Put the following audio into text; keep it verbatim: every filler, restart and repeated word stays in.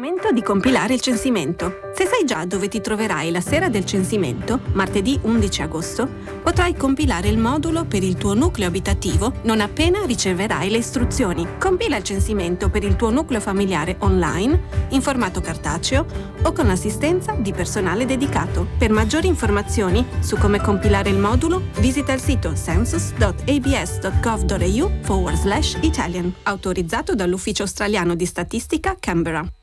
momento di compilare il censimento. Se sai già dove ti troverai la sera del censimento, martedì undici agosto, potrai compilare il modulo per il tuo nucleo abitativo non appena riceverai le istruzioni. Compila il censimento per il tuo nucleo familiare online, in formato cartaceo o con assistenza di personale dedicato. Per maggiori informazioni su come compilare il modulo, visita il sito census.abs.gov.au forward slash Italian, autorizzato dall'Ufficio Australiano di Statistica, Canberra.